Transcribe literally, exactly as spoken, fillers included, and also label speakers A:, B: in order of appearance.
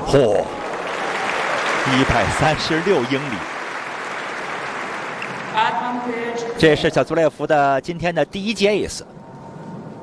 A: 嚯，一百三十六英里。这是小祖列夫的今天的第一节意思。